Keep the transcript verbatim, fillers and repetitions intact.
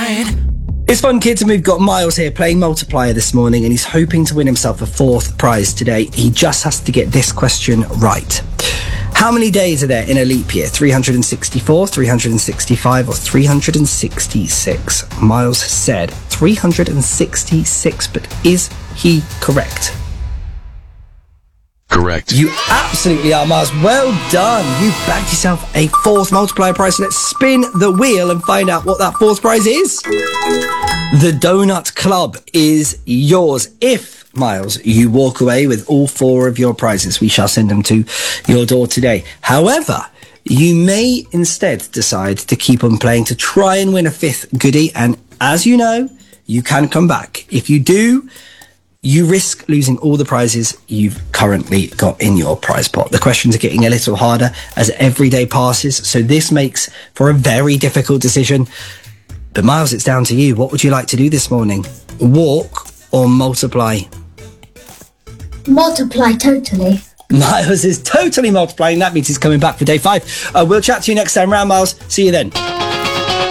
right. It's fun, kids, and we've got Miles here playing multiplier this morning, and he's hoping to win himself a fourth prize today. He just has to get this question right. How many days are there in a leap year? three hundred sixty-four, three hundred sixty-five, or three hundred sixty-six? Miles said three hundred sixty-six, but is he correct? Correct. You absolutely are, Miles. Well done. You bagged yourself a fourth multiplier prize. So let's spin the wheel and find out what that fourth prize is. The Donut Club is yours. If, Miles, you walk away with all four of your prizes, we shall send them to your door today. However, you may instead decide to keep on playing to try and win a fifth goodie. And as you know, you can come back. If you do, you risk losing all the prizes you've currently got in your prize pot. The questions are getting a little harder as every day passes, so this makes for a very difficult decision. But Miles, it's down to you. What would you like to do this morning? Walk or multiply? Multiply, totally. Miles is totally multiplying. That means he's coming back for day five. Uh, we'll chat to you next time round, Miles. See you then.